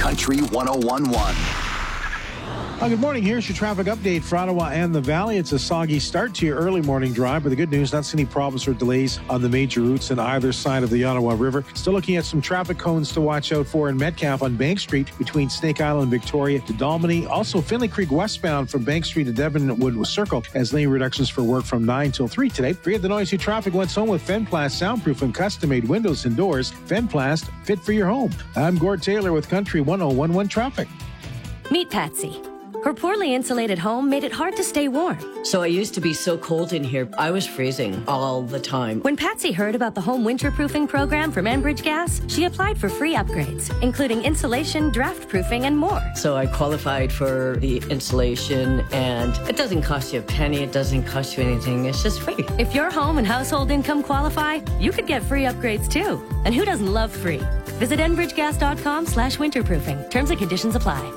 Country 101.1. Good morning. Here's your traffic update for Ottawa and the Valley. It's a soggy start to your early morning drive, but the good news, not seeing any problems or delays on the major routes on either side of the Ottawa River. Still looking at some traffic cones to watch out for in Metcalfe on Bank Street between Snake Island and Victoria to Dalmany. Also, Finley Creek westbound from Bank Street to Devonwood Circle as lane reductions for work from 9 till 3 today. Forget the noisy traffic. Let's home with Fenplast soundproof and custom-made windows and doors. Fenplast, fit for your home. I'm Gord Taylor with Country 101.1 Traffic. Meet Patsy. Her poorly insulated home made it hard to stay warm. So I used to be so cold in here, I was freezing all the time. When Patsy heard about the home winterproofing program from Enbridge Gas, she applied for free upgrades, including insulation, draft proofing, and more. So I qualified for the insulation, and it doesn't cost you a penny, it doesn't cost you anything, it's just free. If your home and household income qualify, you could get free upgrades too. And who doesn't love free? Visit enbridgegas.com/winterproofing. Terms and conditions apply.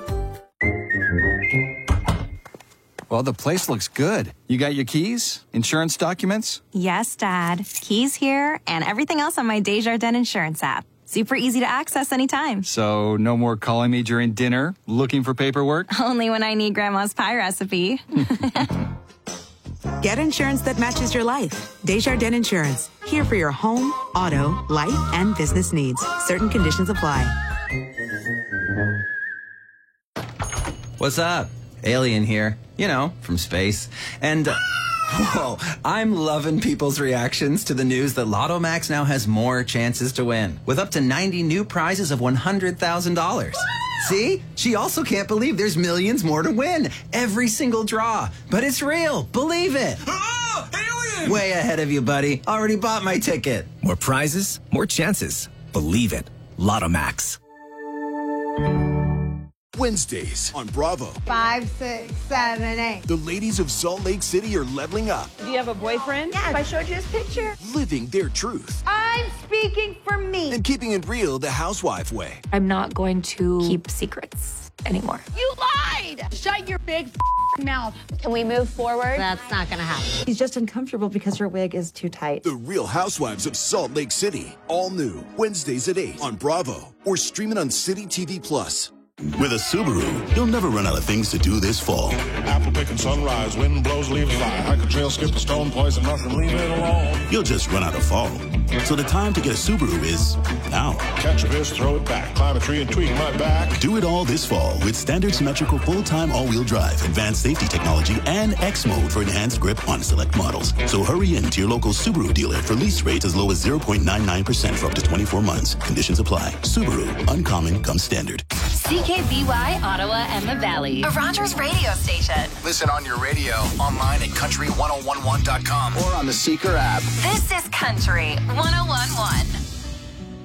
Well, the place looks good. You got your keys? Insurance documents? Yes, Dad. Keys here and everything else on my Desjardins Insurance app. Super easy to access anytime. So no more calling me during dinner, looking for paperwork? Only when I need Grandma's pie recipe. Get insurance that matches your life. Desjardins Insurance. Here for your home, auto, life, and business needs. Certain conditions apply. What's up? Alien here, you know, from space. And, whoa, I'm loving people's reactions to the news that Lotto Max now has more chances to win, with up to 90 new prizes of $100,000. See? She also can't believe there's millions more to win. Every single draw. But it's real. Believe it. Oh, alien! Way ahead of you, buddy. Already bought my ticket. More prizes, more chances. Believe it. Lotto Max. Wednesdays on Bravo. 5, 6, 7, 8. The ladies of Salt Lake City are leveling up. Do you have a boyfriend? Yes. I showed you his picture. Living their truth. I'm speaking for me. And keeping it real the housewife way. I'm not going to keep secrets anymore. You lied! Shut your big mouth. Can we move forward? That's not going to happen. He's just uncomfortable because her wig is too tight. The Real Housewives of Salt Lake City. All new. Wednesdays at 8 on Bravo. Or stream it on City TV Plus. With a Subaru, you'll never run out of things to do this fall. Apple picking sunrise, wind blows, leaves fly. Hike a trail, skip a stone, poison mushroom, leave it alone. You'll just run out of fall. So the time to get a Subaru is now. Catch a fish, throw it back, climb a tree and tweak my back. Do it all this fall with standard symmetrical full-time all-wheel drive, advanced safety technology, and X mode for enhanced grip on select models. So hurry in to your local Subaru dealer for lease rates as low as 0.99% for up to 24 months. Conditions apply. Subaru. Uncommon comes standard. CKBY, Ottawa and the Valley. A Rogers radio station. Listen on your radio, online at country1011.com or on the Seeker app. This is Country 101.1.